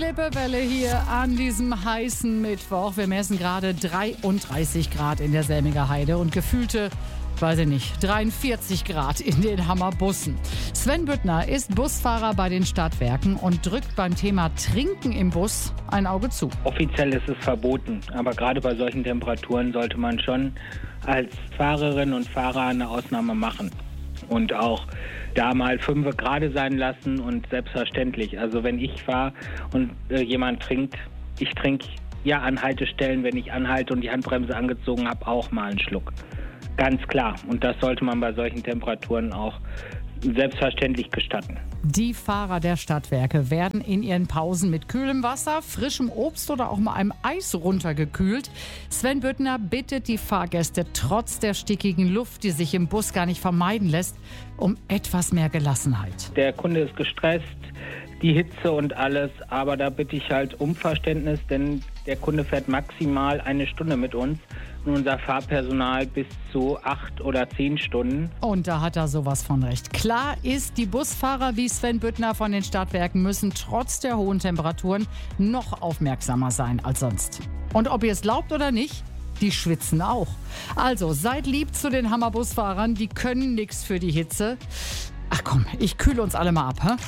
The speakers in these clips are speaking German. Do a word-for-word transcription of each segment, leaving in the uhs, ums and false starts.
Lippewelle hier an diesem heißen Mittwoch. Wir messen gerade dreiunddreißig Grad in der Selmiger Heide und gefühlte, weiß ich nicht, dreiundvierzig Grad in den Hammerbussen. Sven Büttner ist Busfahrer bei den Stadtwerken und drückt beim Thema Trinken im Bus ein Auge zu. Offiziell ist es verboten, aber gerade bei solchen Temperaturen sollte man schon als Fahrerin und Fahrer eine Ausnahme machen. Und auch da mal fünf gerade sein lassen und selbstverständlich. Also wenn ich fahre und äh, jemand trinkt, ich trinke ja an Haltestellen, wenn ich anhalte und die Handbremse angezogen habe, auch mal einen Schluck. Ganz klar. Und das sollte man bei solchen Temperaturen auch selbstverständlich gestatten. Die Fahrer der Stadtwerke werden in ihren Pausen mit kühlem Wasser, frischem Obst oder auch mal einem Eis runtergekühlt. Sven Büttner bittet die Fahrgäste trotz der stickigen Luft, die sich im Bus gar nicht vermeiden lässt, um etwas mehr Gelassenheit. Der Kunde ist gestresst, die Hitze und alles, aber da bitte ich halt um Verständnis, denn der Kunde fährt maximal eine Stunde mit uns und unser Fahrpersonal bis zu acht oder zehn Stunden. Und da hat er sowas von recht. Klar ist, die Busfahrer wie Sven Büttner von den Stadtwerken müssen trotz der hohen Temperaturen noch aufmerksamer sein als sonst. Und ob ihr es glaubt oder nicht, die schwitzen auch. Also seid lieb zu den Hammerbusfahrern, die können nichts für die Hitze. Ach komm, ich kühle uns alle mal ab, hä?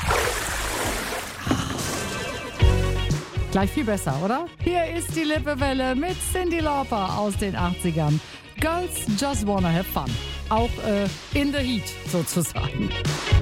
Gleich viel besser, oder? Hier ist die Lippewelle mit Cyndi Lauper aus den achtzigern. Girls just wanna have fun. Auch äh, in the heat sozusagen.